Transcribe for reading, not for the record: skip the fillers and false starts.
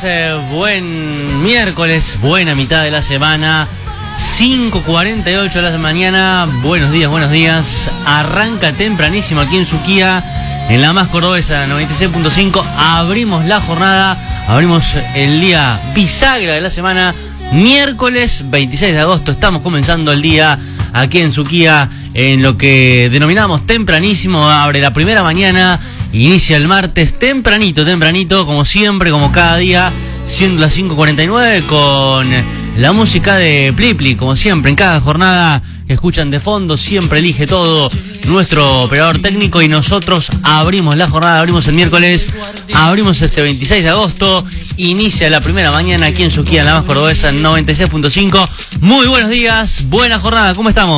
buen miércoles, buena mitad de la semana, 5:48 de la mañana, buenos días, arranca tempranísimo aquí en Suquía, en la más cordobesa, 96.5, abrimos la jornada, abrimos el día bisagra de la semana, miércoles 26 de agosto, estamos comenzando el día aquí en Suquía, en lo que denominamos tempranísimo, abre la primera mañana. Inicia el martes tempranito, como siempre, como cada día, siendo las 5:49 con la música de Plipli, como siempre, en cada jornada que escuchan de fondo, siempre elige todo nuestro operador técnico y nosotros abrimos la jornada, abrimos el miércoles, abrimos este 26 de agosto, inicia la primera mañana aquí en Suquía, en la más cordobesa, 96.5. Muy buenos días, buena jornada, ¿cómo estamos?